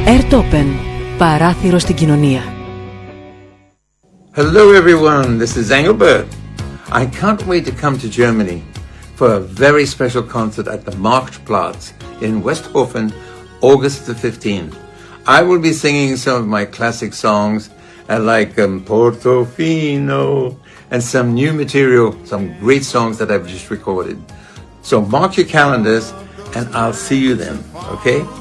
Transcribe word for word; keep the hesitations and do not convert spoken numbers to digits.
Airtopen, παράθυρο στην κοινωνία. Hello everyone, this is Engelbert. I can't wait to come to Germany for a very special concert at the Marktplatz in Westhofen, August the fifteenth. I will be singing some of my classic songs uh, like um, Portofino and some new material, some great songs that I've just recorded. So mark your calendars and I'll see you then, okay?